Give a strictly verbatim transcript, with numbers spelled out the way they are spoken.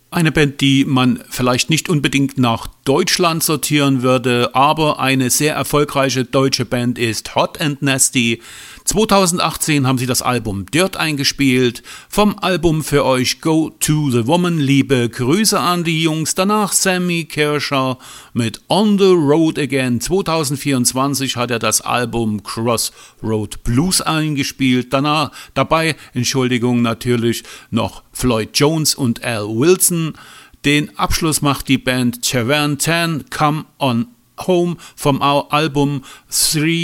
Eine Band, die man vielleicht nicht unbedingt nach Deutschland sortieren würde, aber eine sehr erfolgreiche deutsche Band ist Hot and Nasty. zweitausendachtzehn haben sie das Album Dirt eingespielt. Vom Album für euch Go to the Woman. Liebe Grüße an die Jungs. Danach Sammy Kirscher mit On the Road Again. zweitausendvierundzwanzig hat er das Album Crossroad Blues eingespielt. Danach dabei, Entschuldigung, natürlich noch Floyd Jones und Al Wilson. Den Abschluss macht die Band Cavern Tan Come On Home vom Album Three